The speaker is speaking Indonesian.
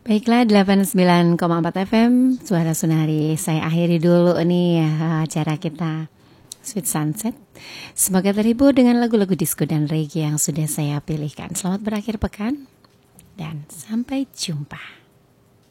Baiklah 89,4 FM Suara Sunari. Saya akhiri dulu nih acara kita Sweet Sunset. Semoga terhibur dengan lagu-lagu disco dan reggae yang sudah saya pilihkan. Selamat berakhir pekan dan sampai jumpa.